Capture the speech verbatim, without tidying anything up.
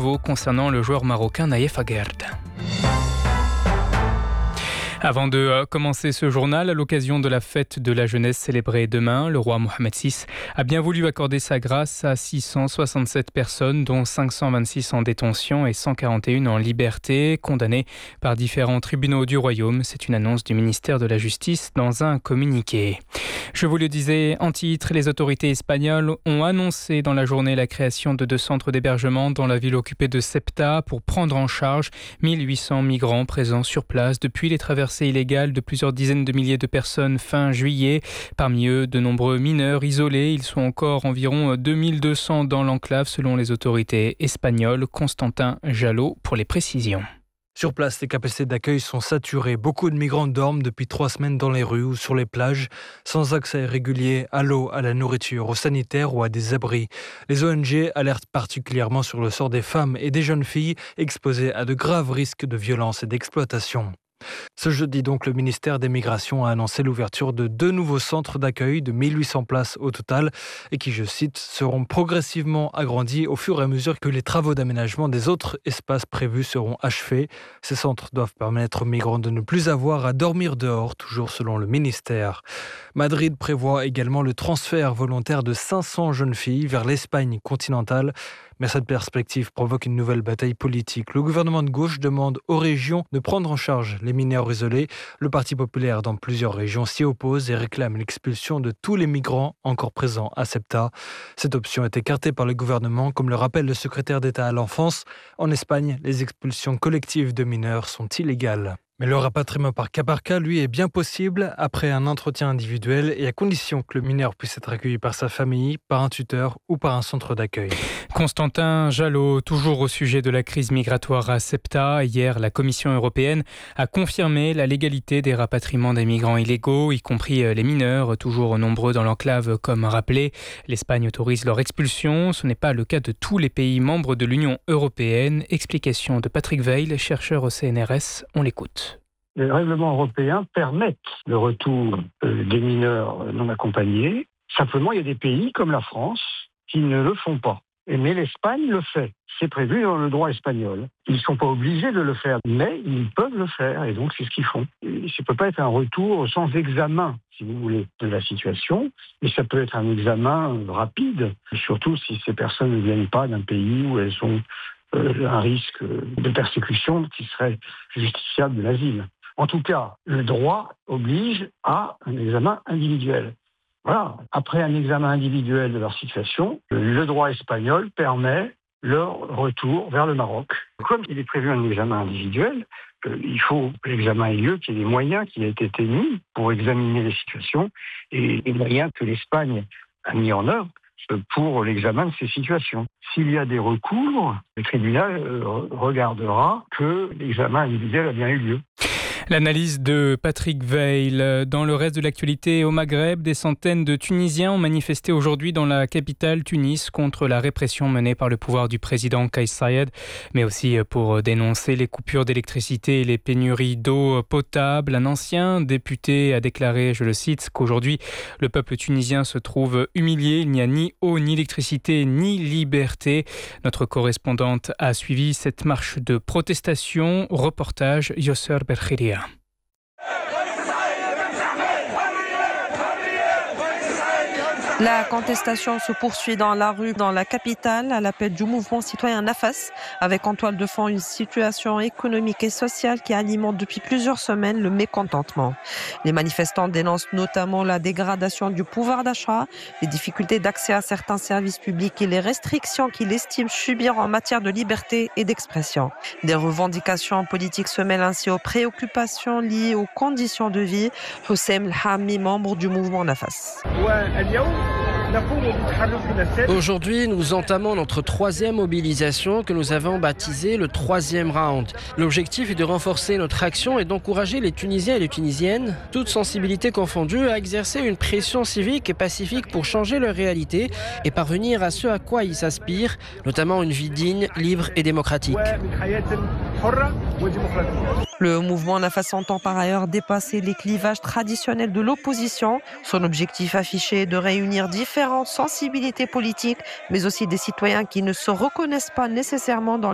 nouveau concernant le joueur marocain Naïef Aguerd. Avant de commencer ce journal, à l'occasion de la fête de la jeunesse célébrée demain, le roi Mohamed six a bien voulu accorder sa grâce à six cent soixante-sept personnes, dont cinq cent vingt-six en détention et cent quarante et un en liberté, condamnées par différents tribunaux du royaume. C'est une annonce du ministère de la Justice dans un communiqué. Je vous le disais en titre, les autorités espagnoles ont annoncé dans la journée la création de deux centres d'hébergement dans la ville occupée de Ceuta pour prendre en charge mille huit cents migrants présents sur place depuis les traversées illégale de plusieurs dizaines de milliers de personnes fin juillet. Parmi eux, de nombreux mineurs isolés. Ils sont encore environ deux mille deux cents dans l'enclave selon les autorités espagnoles. Constantin Jalot pour les précisions. Sur place, les capacités d'accueil sont saturées. Beaucoup de migrants dorment depuis trois semaines dans les rues ou sur les plages, sans accès régulier à l'eau, à la nourriture, aux sanitaires ou à des abris. Les O N G alertent particulièrement sur le sort des femmes et des jeunes filles exposées à de graves risques de violence et d'exploitation. Ce jeudi donc, le ministère des Migrations a annoncé l'ouverture de deux nouveaux centres d'accueil de mille huit cents places au total et qui, je cite, seront progressivement agrandis au fur et à mesure que les travaux d'aménagement des autres espaces prévus seront achevés. Ces centres doivent permettre aux migrants de ne plus avoir à dormir dehors, toujours selon le ministère. Madrid prévoit également le transfert volontaire de cinq cents jeunes filles vers l'Espagne continentale. Mais cette perspective provoque une nouvelle bataille politique. Le gouvernement de gauche demande aux régions de prendre en charge les mineurs isolés. Le Parti populaire dans plusieurs régions s'y oppose et réclame l'expulsion de tous les migrants encore présents à Ceuta. Cette option est écartée par le gouvernement, comme le rappelle le secrétaire d'État à l'enfance. En Espagne, les expulsions collectives de mineurs sont illégales. Mais le rapatriement par cas par cas, lui, est bien possible après un entretien individuel et à condition que le mineur puisse être accueilli par sa famille, par un tuteur ou par un centre d'accueil. Constantin Jalot, toujours au sujet de la crise migratoire à Ceuta. Hier, la Commission européenne a confirmé la légalité des rapatriements des migrants illégaux, y compris les mineurs, toujours nombreux dans l'enclave comme rappelé. L'Espagne autorise leur expulsion. Ce n'est pas le cas de tous les pays membres de l'Union européenne. Explication de Patrick Veil, chercheur au C N R S. On l'écoute. Les règlements européens permettent le retour euh, des mineurs non accompagnés. Simplement, il y a des pays comme la France qui ne le font pas. Et, mais l'Espagne le fait. C'est prévu dans le droit espagnol. Ils ne sont pas obligés de le faire, mais ils peuvent le faire. Et donc, c'est ce qu'ils font. Et ça ne peut pas être un retour sans examen, si vous voulez, de la situation. Et ça peut être un examen rapide, surtout si ces personnes ne viennent pas d'un pays où elles ont euh, un risque de persécution qui serait justiciable de l'asile. En tout cas, le droit oblige à un examen individuel. Voilà. Après un examen individuel de leur situation, le droit espagnol permet leur retour vers le Maroc. Comme il est prévu un examen individuel, euh, il faut que l'examen ait lieu, qu'il y ait des moyens qui aient été mis pour examiner les situations et les moyens que l'Espagne a mis en œuvre pour l'examen de ces situations. S'il y a des recours, le tribunal euh, regardera que l'examen individuel a bien eu lieu. L'analyse de Patrick Veil. Dans le reste de l'actualité au Maghreb, des centaines de Tunisiens ont manifesté aujourd'hui dans la capitale Tunis contre la répression menée par le pouvoir du président Kais Saied, mais aussi pour dénoncer les coupures d'électricité et les pénuries d'eau potable. Un ancien député a déclaré, je le cite, qu'aujourd'hui le peuple tunisien se trouve humilié. Il n'y a ni eau, ni électricité, ni liberté. Notre correspondante a suivi cette marche de protestation. Reportage Yosser Berkhiria. La contestation se poursuit dans la rue, dans la capitale, à l'appel du mouvement citoyen Nafas, avec en toile de fond une situation économique et sociale qui alimente depuis plusieurs semaines le mécontentement. Les manifestants dénoncent notamment la dégradation du pouvoir d'achat, les difficultés d'accès à certains services publics et les restrictions qu'ils estiment subir en matière de liberté et d'expression. Des revendications politiques se mêlent ainsi aux préoccupations liées aux conditions de vie. Houssem Lhami, membre du mouvement Nafas. Aujourd'hui, nous entamons notre troisième mobilisation que nous avons baptisée le troisième round. L'objectif est de renforcer notre action et d'encourager les Tunisiens et les Tunisiennes, toutes sensibilités confondues, à exercer une pression civique et pacifique pour changer leur réalité et parvenir à ce à quoi ils aspirent, notamment une vie digne, libre et démocratique. Le mouvement Nafas entend par ailleurs dépasser les clivages traditionnels de l'opposition. Son objectif affiché est de réunir différentes sensibilités politiques, mais aussi des citoyens qui ne se reconnaissent pas nécessairement dans